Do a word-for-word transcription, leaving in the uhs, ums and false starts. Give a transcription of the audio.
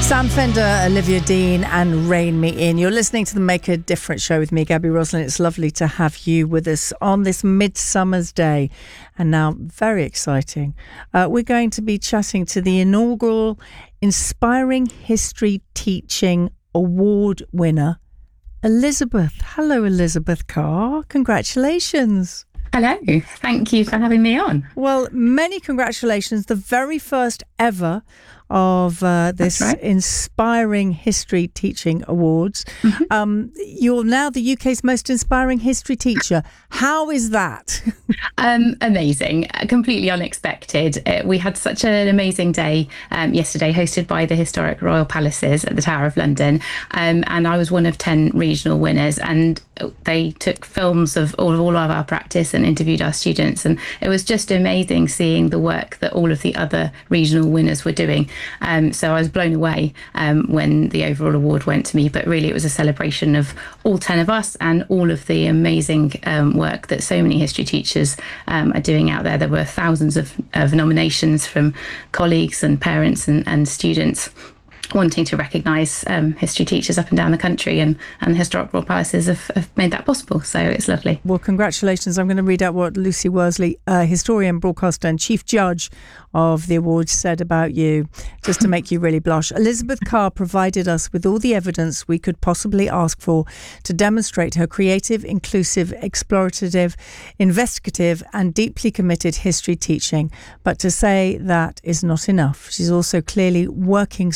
Sam Fender, Olivia Dean and Rein Me In. You're listening to the Make a Difference show with me, Gabby Roslin. It's lovely to have you with us on this Midsummer's Day. And now, very exciting, uh, we're going to be chatting to the inaugural Inspiring History Teaching Award winner, Elizabeth. Hello, Elizabeth Carr. Congratulations. Hello. Thank you for having me on. Well, many congratulations. The very first ever of uh, this right. Inspiring History Teaching Awards. Mm-hmm. Um, you're now the U K's most inspiring history teacher. How is that? um, amazing. Completely unexpected. Uh, we had such an amazing day um, yesterday, hosted by the Historic Royal Palaces at the Tower of London. Um, and I was one of ten regional winners. And they took films of all, of all of our practice and interviewed our students. And it was just amazing seeing the work that all of the other regional winners were doing. Um, so I was blown away um, when the overall award went to me, but really it was a celebration of all ten of us and all of the amazing um, work that so many history teachers um, are doing out there. There were thousands of, of nominations from colleagues and parents and, and students wanting to recognise um, history teachers up and down the country, and, and the Historic Royal Palaces have, have made that possible. So it's lovely. Well, congratulations. I'm going to read out what Lucy Worsley, uh, historian, broadcaster and chief judge of the awards, said about you, just to make you really blush. Elizabeth Carr provided us with all the evidence we could possibly ask for to demonstrate her creative, inclusive, explorative, investigative and deeply committed history teaching. But to say that is not enough. She's also clearly working